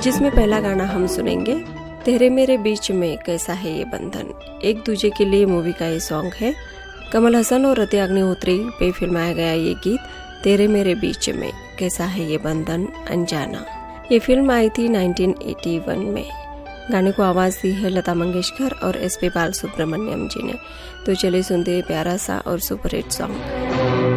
जिसमें पहला गाना हम सुनेंगे तेरे मेरे बीच में कैसा है ये बंधन। एक दूजे के लिए मूवी का ये सॉन्ग है। कमल हसन और रति अग्निहोत्री पे फिल्माया गया ये गीत तेरे मेरे बीच में कैसा है ये बंधन अनजाना। ये फिल्म आई थी 1981 में। गाने को आवाज दी है लता मंगेशकर और SP बालसुब्रमण्यम जी ने। तो चलिए सुनते हैं प्यारा सा और सुपरहिट सॉन्ग।